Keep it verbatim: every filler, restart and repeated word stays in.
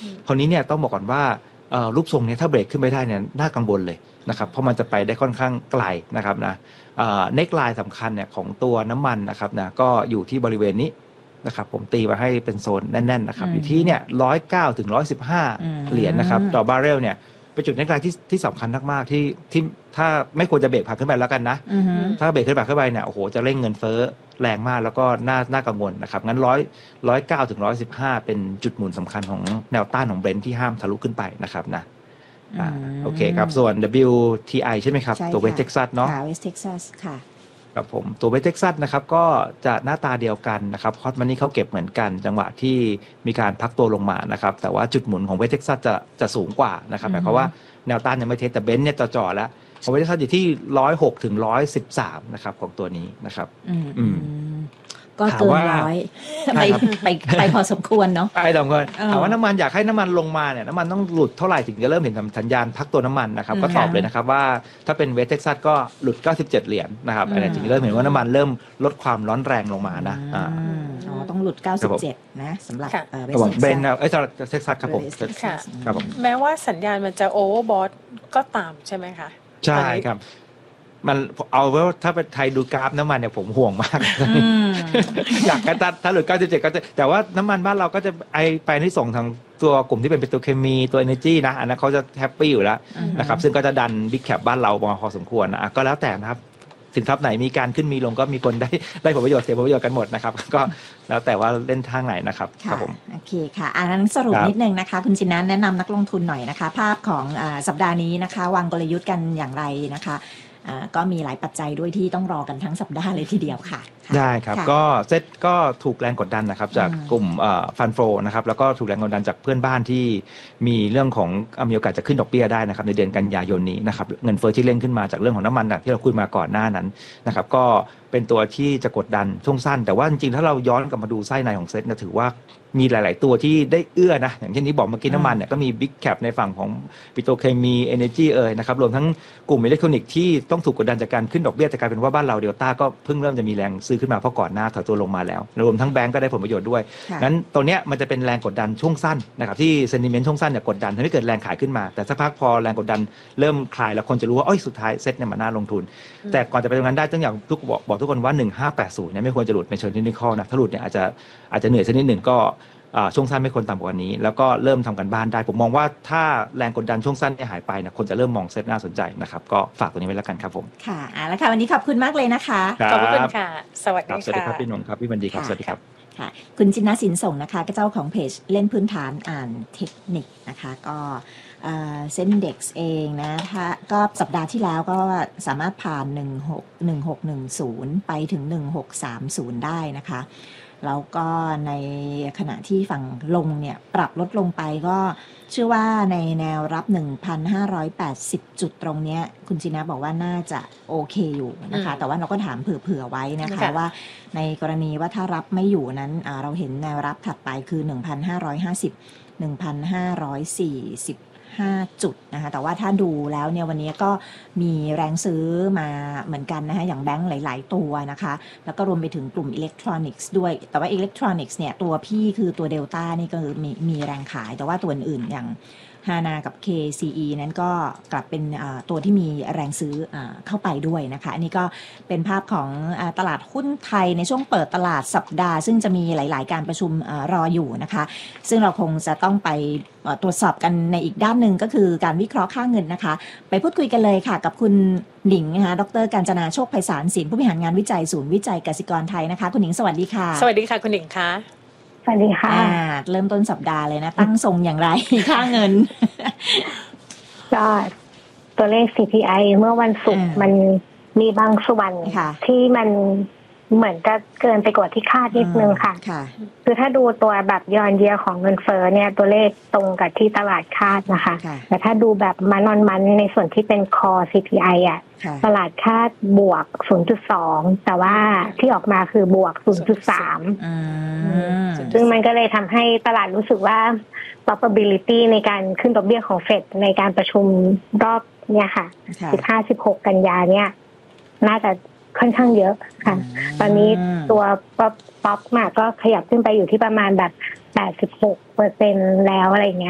คราวนี้เนี่ยต้องบอกก่อนว่ารูปทรงนี้ถ้าเบรกขึ้นไปได้เนี่ยน่ากังวลเลยนะครับเพราะมันจะไปได้ค่อนข้างไกลนะครับนะเน็กไลน์สำคัญเนี่ยของตัวน้ำมันนะครับนะก็อยู่ที่บริเวณนี้นะครับผมตีมาให้เป็นโซนแน่นๆนะครับอยู่ที่เนี่ยร้อยเก้าถึงร้อยสิบห้าเหรียญนะครับต่อบาร์เรลเนี่ยเป็นจุดเน็กไลน์ที่ที่สำคัญมากๆที่ที่ถ้าไม่ควรจะเบรกผักขึ้นไปแล้วกันนะถ้าเบรกขึ้นไปขึ้นไปเนี่ยโอ้โหจะเร่งเงินเฟ้อแรงมากแล้วก็น่าน่ากังวลนะครับงั้นร้อยร้อยเก้าถึงร้อยสิบห้าเป็นจุดหมุนสำคัญของแนวต้านของเบรนท์ที่ห้ามทะลุขึ้นไปนะครับนะอ่าโอเคครับส่วน ดับเบิลยู ที ไอ ใช่ไหมครับตัวเวสเท็กซัสเนาะเวสเท็กซัสค่ะครับผมตัวเวสเท็กซัสนะครับก็จะหน้าตาเดียวกันนะครับฮอตมันนี่เขาเก็บเหมือนกันจังหวะที่มีการพักตัวลงมานะครับแต่ว่าจุดหมุนของเวสเท็กซัสจะจะสูงกว่านะครับหมายความว่าแนวต้านยังไม่เทสแต่เบนซ์เนี่ยจ่อๆแล้วของเวสเท็กซัสอยู่ที่ร้อยหกถึงร้อยสิบสามนะครับของตัวนี้นะครับอืมก็เกินร้อยไปไปไปพอสมควรเนาะไปสมควรถามว่าน้ำมันอยากให้น้ำมันลงมาเนี่ยน้ำมันต้องหลุดเท่าไหร่ถึงจะเริ่มเห็นสัญญาณพักตัวน้ำมันนะครับก็ตอบเลยนะครับว่าถ้าเป็นเวสเท็กซัสก็หลุดเก้าสิบเจ็ดเหรียญนะครับอันนี้ถึงเริ่มเห็นว่าน้ำมันเริ่มลดความร้อนแรงลงมานะอ๋อต้องหลุดเก้าสิบเจ็ดนะสำหรับเวสเท็กซัสเบนเอ้ยสำหรับเวสเท็กซัสครับผมครับผมแม้ว่าสัญญาณมันจะโอเวอร์บอทก็ตามใช่ไหมคะใช่ครับมันเอาว่าถ้าเป็นไทยดูกราฟน้ำมันเนี่ยผมห่วงมากอยากให้ตัดถ้าหลุดเก้าสิบเจ็ดก็จะแต่ว่าน้ำมันบ้านเราก็จะไอไปที่ส่งทางตัวกลุ่มที่เป็นปิโตรเคมีตัว Energy นะอันนั้นเขาจะแฮปปี้อยู่แล้วนะครับซึ่งก็จะดันบิ๊กแคปบ้านเราพอสมควรนะก็แล้วแต่นะครับสินทรัพย์ไหนมีการขึ้นมีลงก็มีคนได้ได้ผลประโยชน์เสียผลประโยชน์กันหมดนะครับก็แล้วแต่ว่าเล่นทางไหนนะครับครับผมโอเคค่ะอันนั้นสรุปนิดนึงนะคะคุณจินันแนะนำนักลงทุนหน่อยนะคะภาพของสัปดาห์นี้นะคะวางกลยุทธ์กันอย่างไรนะคะก็มีหลายปัจจัยด้วยที่ต้องรอกันทั้งสัปดาห์เลยทีเดียวค่ะได้ครับก็เซ็ตก็ถูกแรงกดดันนะครับจากกลุ่มฟันโฟนะครับแล้วก็ถูกแรงกดดันจากเพื่อนบ้านที่มีเรื่องของมีโอกาสจะขึ้นดอกเบี้ยได้นะครับในเดือนกันยายนนี้นะครับเงินเฟ้อที่เร่งขึ้นมาจากเรื่องของน้ำมันที่เราคุยมาก่อนหน้านั้นนะครับก็เป็นตัวที่จะกดดันช่วงสั้นแต่ว่าจริงๆถ้าเราย้อนกลับมาดูไส้ในของเซ็ตเนี่ยถือว่ามีหลายๆตัวที่ได้เอื้อนะอย่างเช่นที่บอกเมื่อกี้น้ำมันเนี่ยก็มีบิ๊กแคปในฝั่งของปิโตรเคมีเอเนจีเอ่ยนะครับรวมทั้งกลุ่มอิเล็กทรอนิกส์ที่ต้องถูกกดดันจากการขึ้นดอกเบี้ยแต่กลายเป็นว่าบ้านเราเดลต้าก็เพิ่งเริ่มจะมีแรงซื้อขึ้นมาเพราะก่อนหน้าถอยตัวลงมาแล้วรวมทั้งแบงก์ก็ได้ผลประโยชน์ด้วยงั้นตัวเนี้ยมันจะเป็นแรงกดดันช่วงสั้นนะครับที่เซนติเมนต์ช่วงสั้นเนี่ยกดดันทำให้เกิดแรงขายขึ้นมาแต่สักพักพอแรงกดดันเริ่มคลายแล้วคนจะรู้ว่าอ้อยสุดท้ายเซ็ตเนี่ยมันน่าลงทุนแต่ก่อนจะไปตรงนั้นได้ต้องอย่างทุกบอกบอกทุกคนว่าหนึ่งห้าแปดศูนย์เนี่ยไม่ควรจะหลุดในเชิงเทคนิคอลนะถ้าหลุดเนี่ยอาจจะอาจจะเหนื่อยสักนิดหนึ่งก็ช่วงสั้นไม่ควรต่ำกว่านี้แล้วก็เริ่มทำกันบ้านได้ผมมองว่าถ้าแรงกดดันช่วงสั้นหายไปนะคนจะเริ่มมองเซ็ตน่าสนใจนะครับก็ฝากตัวนี้ไว้แล้วกันครับผมค่ะแล้วค่ะวันนี้ขอบคุณมากเลยนะคะขอบคุณค่ะสวัสดีค่ะสวัสดีครับพี่นนท์ครับพี่บรรดีครับสวัสดีครับค่ะคุณจินนาสินส่งนะคะเจ้าของเพจเล่นพื้นฐานอ่านเทคนิคนะคะก็เซ็นเด็กซ์เองนะถ้าก็สัปดาห์ที่แล้วก็สามารถผ่านหนึ่งหก หนึ่งหกหนึ่งศูนย์ไปถึงหนึ่งหกสามศูนย์ได้นะคะแล้วก็ในขณะที่ฝั่งลงเนี่ยปรับลดลงไปก็เชื่อว่าในแนวรับ หนึ่งพันห้าร้อยแปดสิบ จุดตรงนี้คุณจินะบอกว่าน่าจะโอเคอยู่นะคะแต่ว่าเราก็ถามเผื่อๆไว้นะคะว่าในกรณีว่าถ้ารับไม่อยู่นั้นเราเห็นแนวรับถัดไปคือ หนึ่งพันห้าร้อยห้าสิบ หนึ่งพันห้าร้อยสี่สิบห้าจุดนะคะแต่ว่าถ้าดูแล้วเนี่ยวันนี้ก็มีแรงซื้อมาเหมือนกันนะคะอย่างแบงก์หลายๆตัวนะคะแล้วก็รวมไปถึงกลุ่มอิเล็กทรอนิกส์ด้วยแต่ว่าอิเล็กทรอนิกส์เนี่ยตัวพี่คือตัวเดลต้านี่ก็คือมีมีแรงขายแต่ว่าตัวอื่นอย่างฮานากับ เค ซี อี นั้นก็กลับเป็นตัวที่มีแรงซื้อเข้าไปด้วยนะคะอันนี้ก็เป็นภาพของตลาดหุ้นไทยในช่วงเปิดตลาดสัปดาห์ซึ่งจะมีหลายๆการประชุมรออยู่นะคะซึ่งเราคงจะต้องไปตรวจสอบกันในอีกด้านหนึ่งก็คือการวิเคราะห์ค่าเงินนะคะไปพูดคุยกันเลยค่ะกับคุณหนิงนะคะดร.กาญจนาโชคไพศาลศิลป์ผู้บริหารงานวิจัยศูนย์วิจัยกสิกรไทยนะคะคุณหนิงสวัสดีค่ะสวัสดีค่ะคุณหนิงค่ะสวัสดีค่ะเริ่มต้นสัปดาห์เลยนะตั้งทรงอย่างไรค่าเงินก็ตัวเลข ซี พี ไอ เมื่อวันศุกร์มันมีบางส่วนที่มันเหมือนจะเกินไปกว่าที่คาดนิดนึงค่ะคือถ้าดูตัวแบบย้อนเยียของเงินเฟ้อเนี่ยตัวเลขตรงกับที่ตลาดคาดนะคะแต่ถ้าดูแบบมันนอนมันในส่วนที่เป็น Core ซี พี ไอ อ่ะตลาดคาดบวก ศูนย์จุดสอง แต่ว่าที่ออกมาคือบวก ศูนย์จุดสาม ซึ่งมันก็เลยทำให้ตลาดรู้สึกว่า probability ในการขึ้นดอกเบี้ยของเฟดในการประชุมรอบเนี่ยค่ะ สิบห้า สิบหก กันยาเนี่ยน่าจะค่อนข้างเยอะค่ะตอนนี้ตัวป๊อปป๊อปมาก็ขยับขึ้นไปอยู่ที่ประมาณแบบ แปดสิบหกเปอร์เซ็นต์ แล้วอะไรเงี้ย